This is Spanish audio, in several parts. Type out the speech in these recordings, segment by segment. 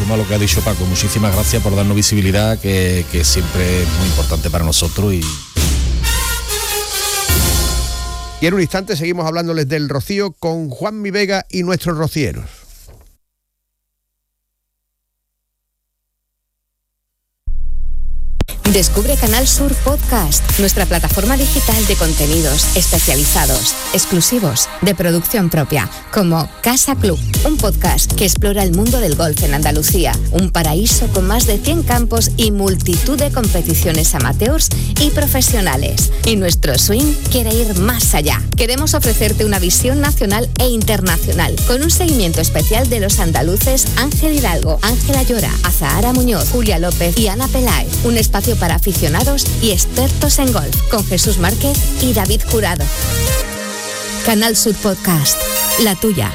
sumo a lo que ha dicho Paco. Muchísimas gracias por darnos visibilidad, que siempre es muy importante para nosotros. Y en un instante seguimos hablándoles del Rocío con Juanmi Vega y nuestros rocieros. Descubre Canal Sur Podcast, nuestra plataforma digital de contenidos especializados, exclusivos, de producción propia, como Casa Club, un podcast que explora el mundo del golf en Andalucía, un paraíso con más de 100 campos y multitud de competiciones amateurs y profesionales. Y nuestro swing quiere ir más allá. Queremos ofrecerte una visión nacional e internacional, con un seguimiento especial de los andaluces Ángel Hidalgo, Ángela Llora, Azahara Muñoz, Julia López y Ana Peláez. Un espacio para aficionados y expertos en golf, con Jesús Márquez y David Jurado. Canal Sur Podcast, la tuya.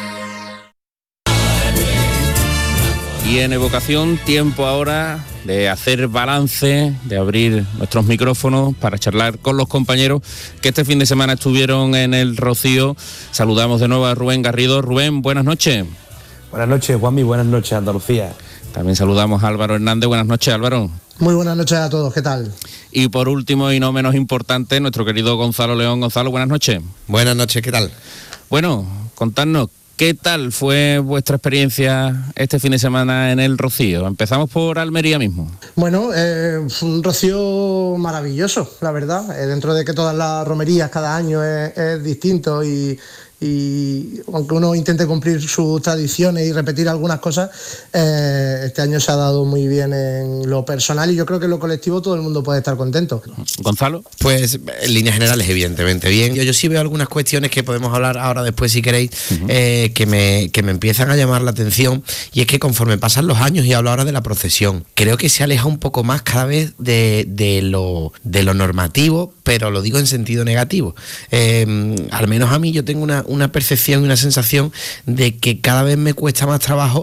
Y en Evocación, tiempo ahora de hacer balance, de abrir nuestros micrófonos para charlar con los compañeros que este fin de semana estuvieron en el Rocío. Saludamos de nuevo a Rubén Garrido. Rubén, buenas noches. Buenas noches, Juanmi, buenas noches, Andalucía. También saludamos a Álvaro Hernández. Buenas noches, Álvaro. Muy buenas noches a todos, ¿qué tal? Y por último y no menos importante, nuestro querido Gonzalo León. Gonzalo, buenas noches. Buenas noches, ¿qué tal? Bueno, contadnos, ¿qué tal fue vuestra experiencia este fin de semana en el Rocío? Empezamos por Almería mismo. Bueno, fue un Rocío maravilloso, la verdad. Dentro de que todas las romerías cada año es distinto y aunque uno intente cumplir sus tradiciones y repetir algunas cosas, este año se ha dado muy bien en lo personal y yo creo que en lo colectivo todo el mundo puede estar contento. ¿Gonzalo? Pues en líneas generales evidentemente bien. Yo sí veo algunas cuestiones que podemos hablar ahora después si queréis, que me empiezan a llamar la atención, y es que conforme pasan los años, y hablo ahora de la procesión, creo que se aleja un poco más cada vez de lo normativo, pero lo digo en sentido negativo. Al menos a mí yo tengo una percepción y una sensación de que cada vez me cuesta más trabajo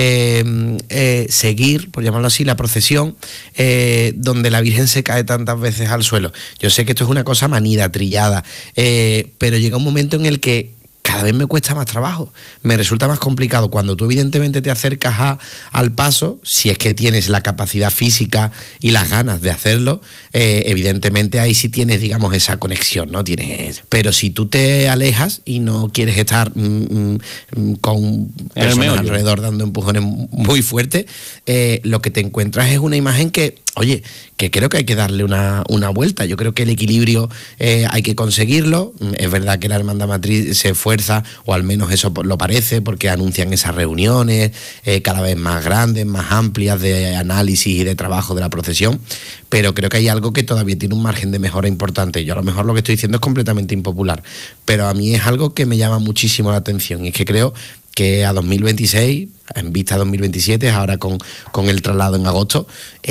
seguir, por llamarlo así, la procesión donde la Virgen se cae tantas veces al suelo. Yo sé que esto es una cosa manida, trillada, pero llega un momento en el que cada vez me cuesta más trabajo, me resulta más complicado. Cuando tú evidentemente te acercas al paso, si es que tienes la capacidad física y las ganas de hacerlo, evidentemente ahí sí tienes, digamos, esa conexión, ¿no? Pero si tú te alejas y no quieres estar con personas alrededor dando empujones muy fuertes, lo que te encuentras es una imagen que, oye, que creo que hay que darle una vuelta. Yo creo que el equilibrio hay que conseguirlo. Es verdad que la Hermandad Matriz se esfuerza, o al menos eso lo parece, porque anuncian esas reuniones cada vez más grandes, más amplias, de análisis y de trabajo de la procesión, pero creo que hay algo que todavía tiene un margen de mejora importante. Yo a lo mejor lo que estoy diciendo es completamente impopular, pero a mí es algo que me llama muchísimo la atención, y es que creo que a 2026, en vista a 2027, ahora con el traslado en agosto,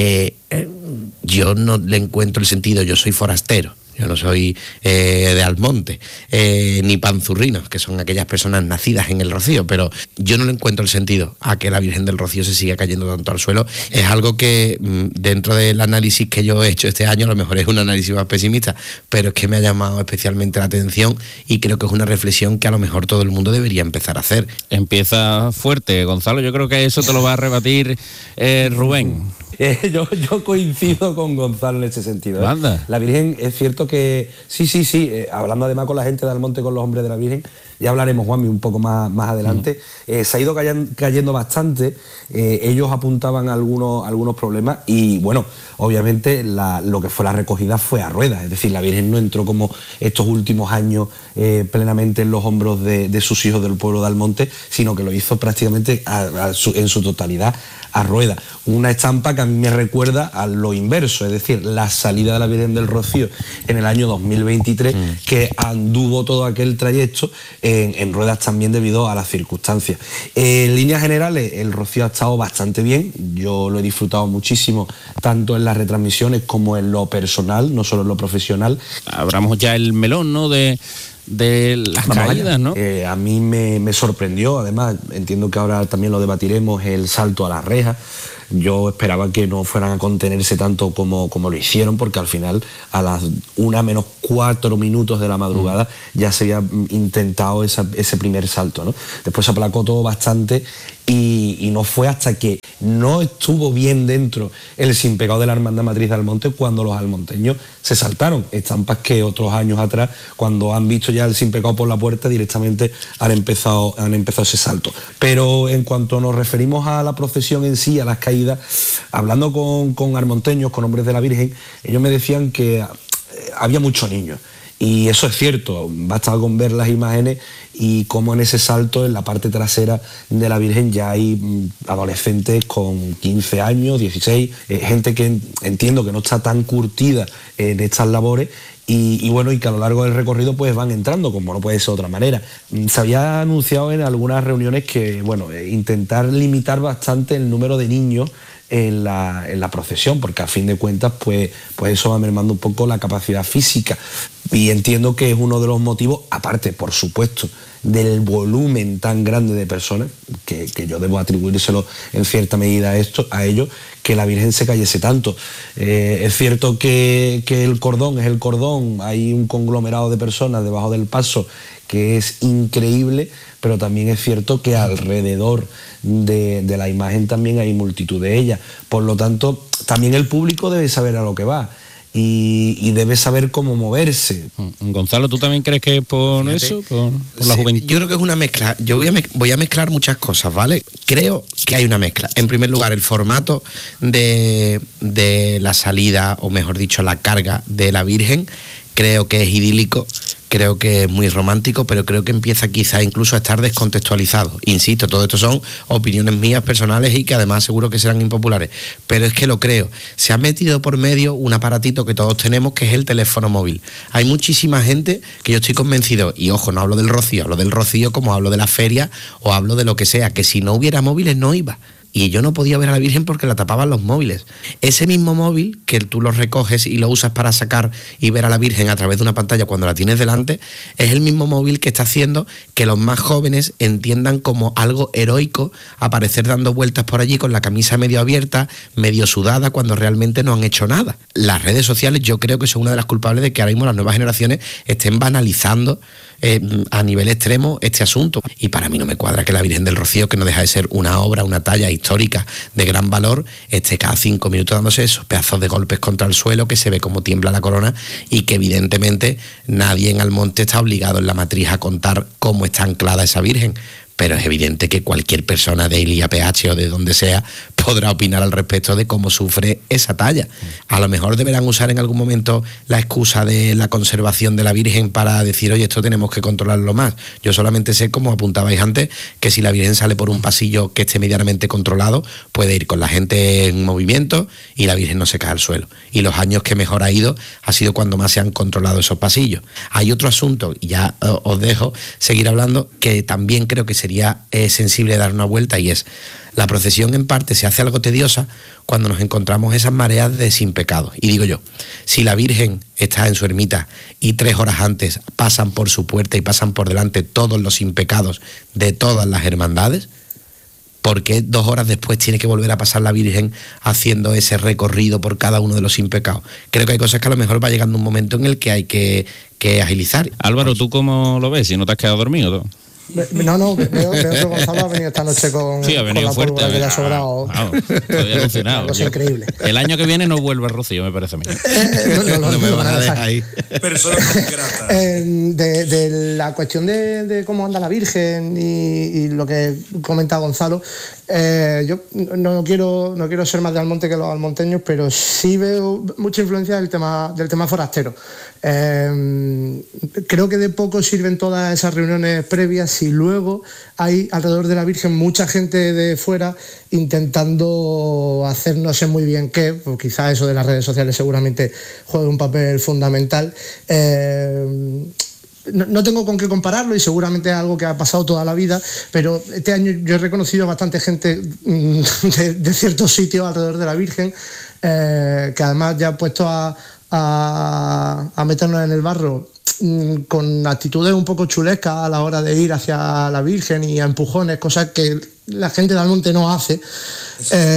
yo no le encuentro el sentido. Yo soy forastero, yo no soy de Almonte, ni panzurrinos, que son aquellas personas nacidas en el Rocío, pero yo no le encuentro el sentido a que la Virgen del Rocío se siga cayendo tanto al suelo. Es algo que, dentro del análisis que yo he hecho este año, a lo mejor es un análisis más pesimista, pero es que me ha llamado especialmente la atención, y creo que es una reflexión que a lo mejor todo el mundo debería empezar a hacer. Empieza fuerte, Gonzalo. Yo creo que eso te lo va a rebatir Rubén. Yo coincido con Gonzalo en ese sentido. Anda. La Virgen, es cierto que sí, hablando además con la gente de Almonte, con los hombres de la Virgen, ya hablaremos, Juanmi, un poco más adelante, se ha ido cayendo bastante. Ellos apuntaban algunos problemas, y bueno, obviamente lo que fue la recogida fue a ruedas, es decir, la Virgen no entró como estos últimos años plenamente en los hombros de sus hijos del pueblo de Almonte, sino que lo hizo prácticamente en su totalidad a rueda. Una estampa que a mí me recuerda a lo inverso, es decir, la salida de la Virgen del Rocío en el año 2023, que anduvo todo aquel trayecto en ruedas también debido a las circunstancias. En líneas generales, el Rocío ha estado bastante bien, yo lo he disfrutado muchísimo, tanto en las retransmisiones como en lo personal, no solo en lo profesional. Abramos ya el melón, ¿no?, de las caídas, ¿no? A mí me sorprendió, además, entiendo que ahora también lo debatiremos, el salto a la reja. Yo esperaba que no fueran a contenerse tanto como lo hicieron, porque al final, a las 1:04 de la madrugada, ya se había intentado ese primer salto, ¿no? Después se aplacó todo bastante, y no fue hasta que no estuvo bien dentro el sin pecado de la Hermandad Matriz de Almonte cuando los almonteños se saltaron. Estampas que otros años atrás, cuando han visto ya el sin pecado por la puerta, directamente han empezado ese salto. Pero en cuanto nos referimos a la procesión en sí, a las caídas, hablando con almonteños, con hombres de la Virgen, ellos me decían que había muchos niños. Y eso es cierto, basta con ver las imágenes y cómo en ese salto, en la parte trasera de la Virgen, ya hay adolescentes con 15 años, 16, gente que entiendo que no está tan curtida en estas labores y bueno, y que a lo largo del recorrido pues van entrando, como no puede ser de otra manera. Se había anunciado en algunas reuniones que, bueno, intentar limitar bastante el número de niños en la procesión, porque a fin de cuentas pues eso va mermando un poco la capacidad física, y entiendo que es uno de los motivos, aparte por supuesto del volumen tan grande de personas, que yo debo atribuírselo en cierta medida a ello, que la Virgen se cayese tanto. Es cierto que el cordón es el cordón, hay un conglomerado de personas debajo del paso que es increíble, pero también es cierto que alrededor de la imagen también hay multitud de ellas. Por lo tanto, también el público debe saber a lo que va y debe saber cómo moverse. Gonzalo, ¿tú también crees que es por eso? ¿Por la juventud? Yo creo que es una mezcla. Yo voy a mezclar muchas cosas, ¿vale? Creo que hay una mezcla. En primer lugar, el formato de la salida, o mejor dicho, la carga de la Virgen, creo que es idílico, creo que es muy romántico, pero creo que empieza quizá incluso a estar descontextualizado. Insisto, todo esto son opiniones mías personales y que además seguro que serán impopulares, pero es que lo creo. Se ha metido por medio un aparatito que todos tenemos, que es el teléfono móvil. Hay muchísima gente que yo estoy convencido, y ojo, no hablo del Rocío, hablo del Rocío como hablo de la feria o hablo de lo que sea, que si no hubiera móviles no iba. Y yo no podía ver a la Virgen porque la tapaban los móviles. Ese mismo móvil, que tú lo recoges y lo usas para sacar y ver a la Virgen a través de una pantalla cuando la tienes delante, es el mismo móvil que está haciendo que los más jóvenes entiendan como algo heroico aparecer dando vueltas por allí con la camisa medio abierta, medio sudada, cuando realmente no han hecho nada. Las redes sociales yo creo que son una de las culpables de que ahora mismo las nuevas generaciones estén banalizando a nivel extremo este asunto. Y para mí no me cuadra que la Virgen del Rocío, que no deja de ser una obra, una talla histórica de gran valor, esté cada 5 minutos dándose esos pedazos de golpes contra el suelo, que se ve como tiembla la corona, y que evidentemente nadie en Almonte está obligado en la matriz a contar cómo está anclada esa Virgen. Pero es evidente que cualquier persona de IAPH o de donde sea podrá opinar al respecto de cómo sufre esa talla. A lo mejor deberán usar en algún momento la excusa de la conservación de la Virgen para decir, oye, esto tenemos que controlarlo más. Yo solamente sé, como apuntabais antes, que si la Virgen sale por un pasillo que esté medianamente controlado, puede ir con la gente en movimiento y la Virgen no se cae al suelo. Y los años que mejor ha ido ha sido cuando más se han controlado esos pasillos. Hay otro asunto, y ya os dejo seguir hablando, que también creo que sería sensible dar una vuelta, y es: la procesión en parte se hace algo tediosa cuando nos encontramos esas mareas de sin pecado. Y digo yo, si la Virgen está en su ermita y 3 horas antes pasan por su puerta y pasan por delante todos los sin pecados de todas las hermandades, ¿por qué 2 horas después tiene que volver a pasar la Virgen haciendo ese recorrido por cada uno de los sin pecados? Creo que hay cosas que a lo mejor va llegando un momento en el que hay que agilizar. Álvaro, ¿tú cómo lo ves? Si no te has quedado dormido, ¿tú? No, veo que Gonzalo ha venido esta noche con la fuerte, pólvora que le ha sobrado. Estoy alucinado. Cosa increíble. El año que viene no vuelve el Rocío, me parece a mí. No me van a dejar ahí. De la cuestión de cómo anda la Virgen y lo que comenta Gonzalo, yo no quiero ser más de Almonte que los almonteños, pero sí veo mucha influencia del tema forastero. Creo que de poco sirven todas esas reuniones previas si luego hay alrededor de la Virgen mucha gente de fuera intentando hacer no sé muy bien qué, pues quizás eso de las redes sociales seguramente juegue un papel fundamental. No tengo con qué compararlo y seguramente es algo que ha pasado toda la vida, pero este año yo he reconocido a bastante gente de ciertos sitios alrededor de la Virgen, que además ya ha puesto a meternos en el barro con actitudes un poco chulescas a la hora de ir hacia la Virgen y a empujones, cosas que la gente de Almonte no hace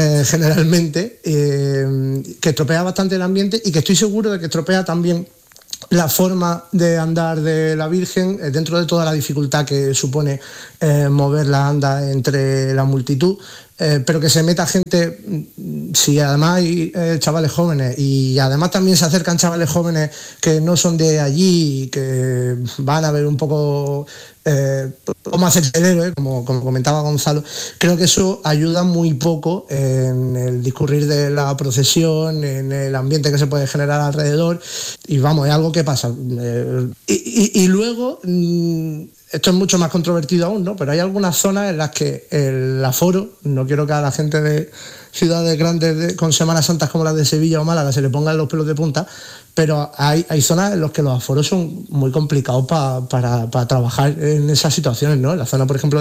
generalmente, que estropea bastante el ambiente y que estoy seguro de que estropea también la forma de andar de la Virgen, dentro de toda la dificultad que supone mover la anda entre la multitud, pero que se meta gente, si además hay chavales jóvenes, y además también se acercan chavales jóvenes que no son de allí, que van a ver un poco cómo hacerse el héroe, como comentaba Gonzalo. Creo que eso ayuda muy poco en el discurrir de la procesión, en el ambiente que se puede generar alrededor, y vamos, es algo que pasa. Y luego, esto es mucho más controvertido aún, ¿no? Pero hay algunas zonas en las que el aforo, no quiero que a la gente de ciudades grandes con Semanas Santas como las de Sevilla o Málaga se le pongan los pelos de punta, pero hay zonas en las que los aforos son muy complicados para trabajar en esas situaciones, ¿no? En la zona, por ejemplo,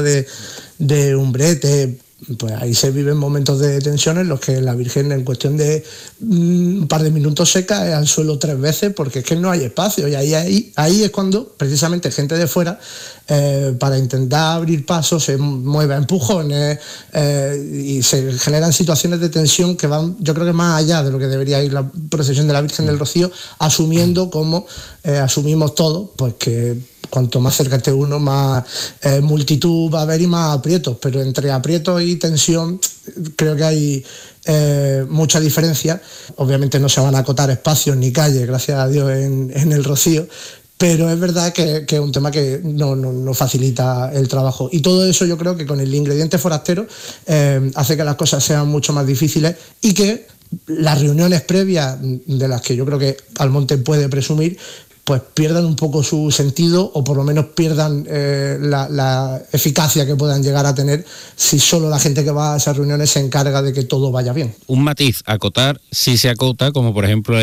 de Umbrete, pues ahí se viven momentos de tensión en los que la Virgen, en cuestión de un par de minutos, se cae al suelo 3 veces porque es que no hay espacio, y ahí es cuando precisamente gente de fuera, para intentar abrir pasos, se mueve a empujones, y se generan situaciones de tensión que van, yo creo que más allá de lo que debería ir la procesión de la Virgen del Rocío, asumiendo como asumimos todos, pues que cuanto más cerca esté uno, más multitud va a haber y más aprietos, pero entre aprietos y tensión creo que hay mucha diferencia. Obviamente no se van a acotar espacios ni calles, gracias a Dios, en el Rocío, pero es verdad que es un tema que no facilita el trabajo, y todo eso yo creo que con el ingrediente forastero hace que las cosas sean mucho más difíciles, y que las reuniones previas, de las que yo creo que Almonte puede presumir, pues pierdan un poco su sentido, o por lo menos pierdan la eficacia que puedan llegar a tener si solo la gente que va a esas reuniones se encarga de que todo vaya bien. Un matiz, acotar, sí se acota, como por ejemplo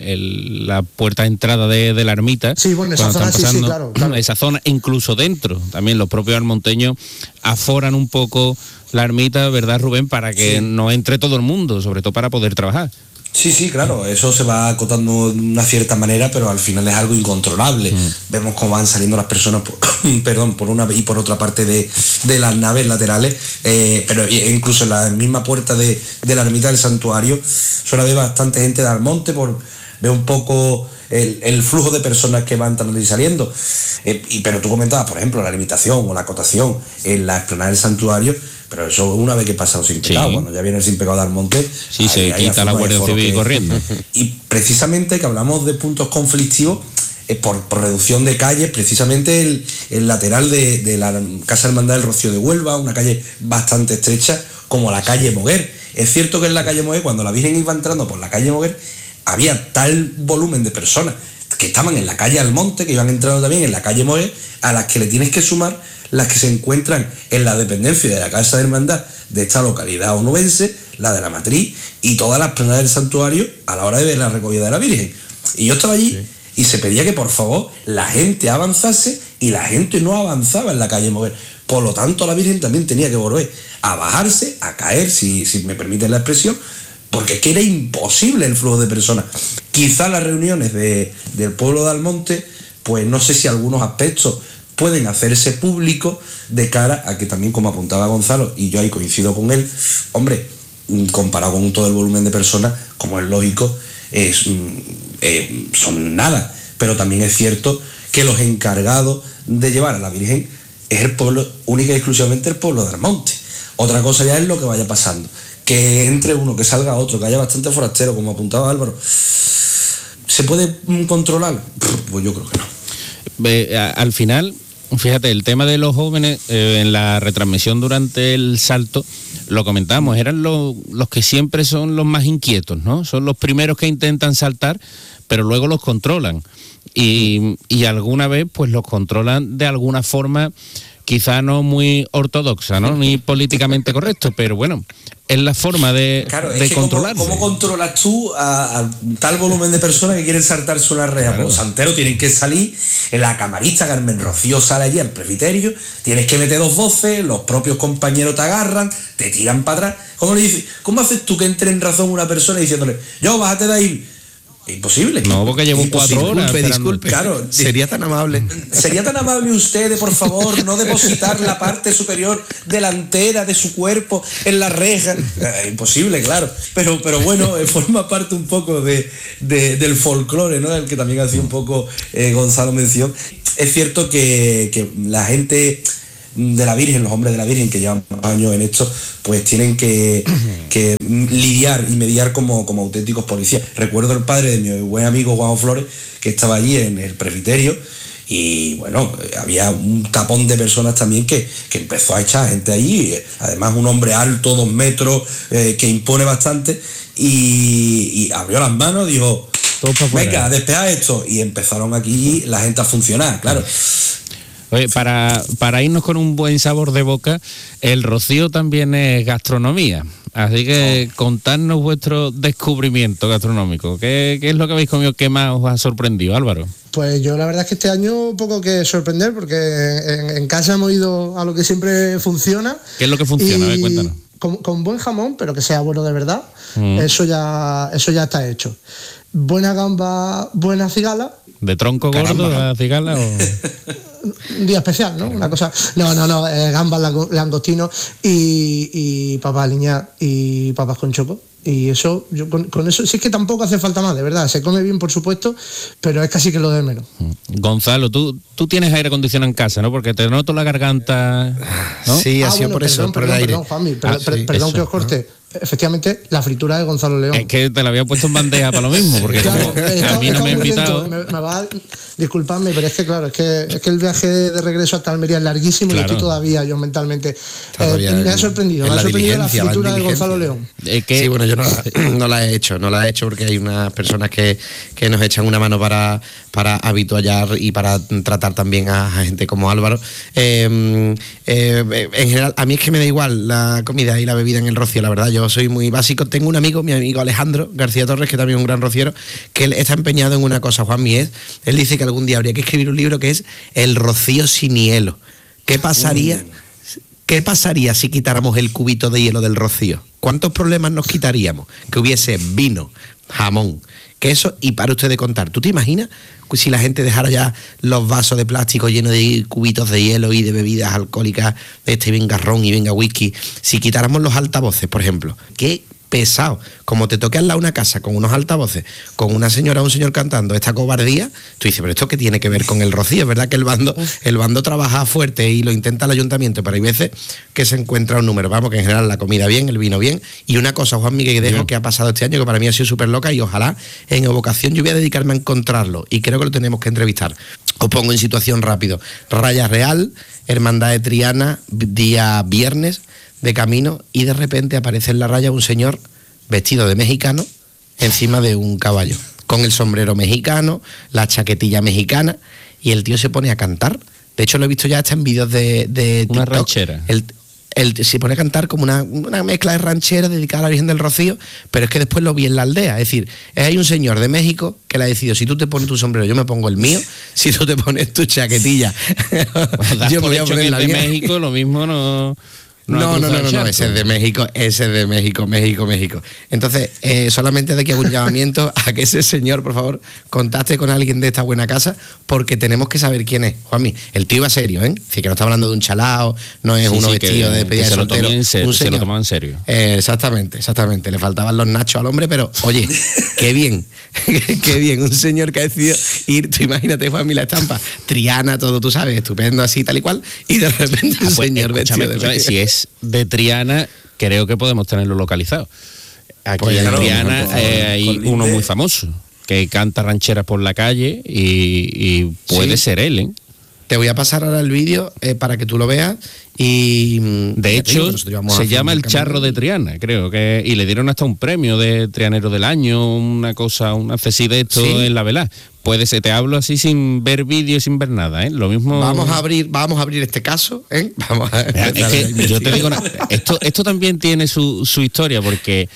la puerta de entrada de la ermita. Sí, bueno, esa zona sí, claro. Esa zona, incluso dentro, también los propios almonteños aforan un poco la ermita, ¿verdad, Rubén? Para que no entre todo el mundo, sobre todo para poder trabajar. Sí, claro, eso se va acotando de una cierta manera, pero al final es algo incontrolable. Vemos cómo van saliendo las personas por una y por otra parte de las naves laterales, pero incluso en la misma puerta de la ermita del santuario suele haber bastante gente de Almonte, ver un poco el flujo de personas que van entrando y saliendo. Pero tú comentabas, por ejemplo, la limitación o la acotación en la explanada del santuario, pero eso una vez que pasa sin pecado, cuando ya viene el sin pecado de Almonte, se quita la Guardia Civil corriendo. Y precisamente que hablamos de puntos conflictivos, por reducción de calles, precisamente el lateral de la Casa Hermandad del Rocío de Huelva, una calle bastante estrecha, como la calle Moguer. Es cierto que en la calle Moguer, cuando la Virgen iba entrando por la calle Moguer, había tal volumen de personas que estaban en la calle Almonte, que iban entrando también en la calle Moguer, a las que le tienes que sumar las que se encuentran en la dependencia de la Casa de Hermandad de esta localidad onubense, la de la Matriz, y todas las plenas del santuario a la hora de ver la recogida de la Virgen. Y yo estaba allí y se pedía que por favor la gente avanzase, y la gente no avanzaba en la calle Moguer. Por lo tanto, la Virgen también tenía que volver a bajarse, a caer, si me permiten la expresión, porque es que era imposible el flujo de personas. Quizás las reuniones del pueblo de Almonte, pues no sé si algunos aspectos pueden hacerse públicos de cara a que también, como apuntaba Gonzalo, y yo ahí coincido con él, hombre, comparado con todo el volumen de personas, como es lógico, son nada. Pero también es cierto que los encargados de llevar a la Virgen es el pueblo, única y exclusivamente el pueblo de Almonte. Otra cosa ya es lo que vaya pasando. Que entre uno, que salga otro, que haya bastante forastero, como apuntaba Álvaro. ¿Se puede controlar? Pues yo creo que no. Al final, fíjate, el tema de los jóvenes, en la retransmisión durante el salto, lo comentamos, eran los que siempre son los más inquietos, ¿no? Son los primeros que intentan saltar, pero luego los controlan. Y alguna vez, pues los controlan de alguna forma, quizá no muy ortodoxa, ¿no? Ni políticamente correcto, pero bueno, es la forma de controlarse. ¿Cómo controlas tú a tal volumen de personas que quieren saltarse una rea? Claro. Los santeros tienen que salir, la camarista Carmen Rocío sale allí al presbiterio, tienes que meter 2 voces, los propios compañeros te agarran, te tiran para atrás. ¿Cómo haces tú que entre en razón una persona diciéndole, yo, bájate de ahí? Imposible. No, porque llevo 4 horas. Disculpe. Claro, sería tan amable. ¿Sería tan amable usted de, por favor, no depositar la parte superior delantera de su cuerpo en la reja? Imposible, claro. Pero bueno, forma parte un poco del folclore, ¿no? Del que también hacía un poco Gonzalo mención. Es cierto que la gente de la Virgen, los hombres de la Virgen que llevan años en esto, pues tienen que lidiar y mediar como auténticos policías. Recuerdo el padre de mi buen amigo Juan Flores, que estaba allí en el presbiterio, y bueno, había un tapón de personas también que empezó a echar gente allí, además un hombre alto, 2 metros, que impone bastante, y abrió las manos, dijo, venga, despejad esto, y empezaron aquí la gente a funcionar, claro. Oye, para irnos con un buen sabor de boca, el Rocío también es gastronomía. Así que contadnos vuestro descubrimiento gastronómico. ¿Qué es lo que habéis comido que más os ha sorprendido, Álvaro? Pues yo la verdad es que este año poco que sorprender, porque en casa hemos ido a lo que siempre funciona. ¿Qué es lo que funciona? A ver, cuéntanos. Con buen jamón, pero que sea bueno de verdad. Eso ya está hecho. Buena gamba, buena cigala. ¿De tronco gordo la cigala o...? Un día especial, ¿no? Una cosa... No, gambas, langostinos y papas aliñadas y papas con choco. Y eso, yo con eso, sí es que tampoco hace falta más, de verdad. Se come bien, por supuesto, pero es casi que lo de menos. Gonzalo, tú tienes aire acondicionado en casa, ¿no? Porque te noto la garganta, ¿no? Sí, ha sido por eso, por el aire. Perdón, Juanmi, perdón que os corte. Efectivamente, la fritura de Gonzalo León. Es que te la había puesto en bandeja para lo mismo, porque claro, a mí no me ha invitado. Me va a disculparme, pero es que claro, es que el viaje de regreso hasta Almería es larguísimo, claro. Y estoy todavía yo mentalmente. Me ha sorprendido la fritura de Gonzalo León. Sí, bueno, yo no la he hecho porque hay unas personas que nos echan una mano para habituallar y para tratar también a gente como Álvaro. En general, a mí es que me da igual la comida y la bebida en el Rocío, la verdad. Yo soy muy básico. Tengo un amigo, mi amigo Alejandro García Torres, que también es un gran rociero, que él está empeñado en una cosa, Juanmi, él dice que algún día habría que escribir un libro que es El Rocío sin hielo. ¿Qué pasaría si quitáramos el cubito de hielo del Rocío? ¿Cuántos problemas nos quitaríamos? Que hubiese vino, jamón, queso, y para usted de contar. ¿Tú te imaginas si la gente dejara ya los vasos de plástico llenos de cubitos de hielo y de bebidas alcohólicas, venga ron y venga whisky? Si quitáramos los altavoces, por ejemplo, qué pesado. Como te toque al lado una casa con unos altavoces, con una señora o un señor cantando esta cobardía, tú dices, pero ¿esto qué tiene que ver con el Rocío? Es verdad que el bando trabaja fuerte y lo intenta el ayuntamiento, pero hay veces que se encuentra un número. Vamos, que en general la comida bien, el vino bien. Y una cosa, Juanmi, que dejo que ha pasado este año, que para mí ha sido súper loca, y ojalá en Evocación yo voy a dedicarme a encontrarlo, y creo que lo tenemos que entrevistar. Os pongo en situación rápido. Raya Real, Hermandad de Triana, día viernes, de camino, y de repente aparece en la raya un señor vestido de mexicano encima de un caballo, con el sombrero mexicano, la chaquetilla mexicana, y el tío se pone a cantar. De hecho, lo he visto ya hasta en vídeos de TikTok. Una ranchera. Él se pone a cantar como una mezcla de ranchera dedicada a la Virgen del Rocío, pero es que después lo vi en la aldea. Es decir, hay un señor de México que le ha decidido, si tú te pones tu sombrero, yo me pongo el mío, si tú te pones tu chaquetilla, yo me voy a poner la mía. De México lo mismo no... No, ese es de México, México. Entonces, solamente de que hago un llamamiento a que ese señor, por favor, contacte con alguien de esta buena casa, porque tenemos que saber quién es. Juanmi, el tío iba serio, ¿eh? Así que no está hablando de un chalao, no es uno vestido de despedida de soltero. Se lo tomaba en serio. Exactamente. Le faltaban los nachos al hombre, pero, oye, qué bien, un señor que ha decidido ir, tú imagínate, Juanmi, la estampa, Triana, todo, tú sabes, estupendo, así, tal y cual, y de repente un señor vestido de... Si es de Triana, creo que podemos tenerlo localizado. Aquí pues en Triana hay uno muy famoso que canta rancheras por la calle y puede ser él, ¿eh? Te voy a pasar ahora el vídeo para que tú lo veas. Y de hecho se llama El Charro de Triana, creo que, y le dieron hasta un premio de Trianero del Año, una accesí de esto en la velá. Puede ser, te hablo así sin ver vídeo y sin ver nada, ¿eh? Lo mismo. Vamos a abrir este caso, ¿eh? Vamos a ver. Es que yo te digo, esto también tiene su historia, porque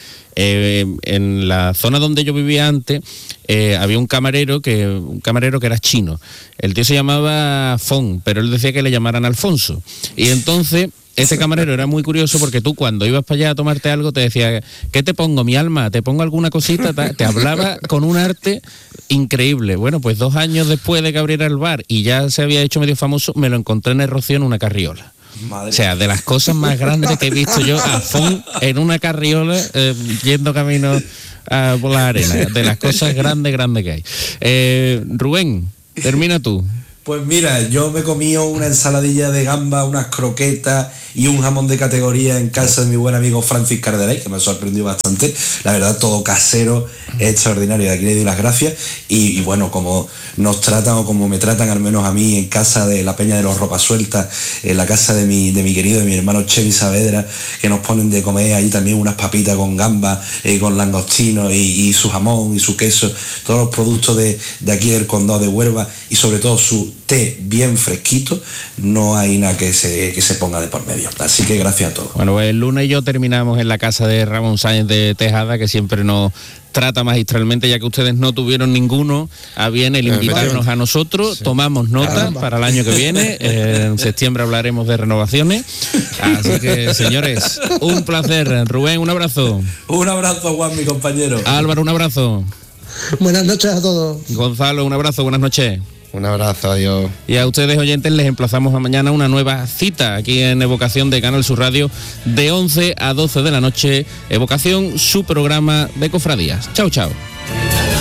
en la zona donde yo vivía antes había un camarero que era chino. El tío se llamaba Fon, pero él decía que le llamaran Alfonso. Y entonces ese camarero era muy curioso porque tú cuando ibas para allá a tomarte algo te decía, ¿qué te pongo, mi alma? ¿Te pongo alguna cosita? Te hablaba con un arte increíble. Bueno, pues 2 años después de que abriera el bar y ya se había hecho medio famoso, me lo encontré en el Rocío en una carriola. Madre. O sea, de las cosas más grandes que he visto yo, a Fon en una carriola yendo camino por la arena, de las cosas grandes que hay. Rubén, termina tú. Pues mira, yo me comí una ensaladilla de gamba, unas croquetas y un jamón de categoría en casa de mi buen amigo Francis Cardeley, que me sorprendió bastante. La verdad, todo casero, extraordinario. De aquí le doy las gracias. Y bueno, como nos tratan o como me tratan al menos a mí en casa de la Peña de los Ropas Sueltas, en la casa de mi querido, de mi hermano Chevy Saavedra, que nos ponen de comer ahí también unas papitas con gamba, con langostino y su jamón y su queso, todos los productos de aquí del condado de Huelva y sobre todo su té bien fresquito, no hay nada que se ponga de por medio. Así que gracias a todos. Bueno, pues el lunes y yo terminamos en la casa de Ramón Sáenz de Tejada, que siempre nos trata magistralmente, ya que ustedes no tuvieron ninguno a bien el invitarnos a nosotros. Sí. Tomamos nota para el año que viene. En septiembre hablaremos de renovaciones. Así que, señores, un placer. Rubén, un abrazo. Un abrazo, Juan, mi compañero. Álvaro, un abrazo. Buenas noches a todos. Gonzalo, un abrazo, buenas noches. Un abrazo, adiós. Y a ustedes, oyentes, les emplazamos a mañana una nueva cita aquí en Evocación de Canal Sur Radio de 11 a 12 de la noche. Evocación, su programa de cofradías. Chao, chao.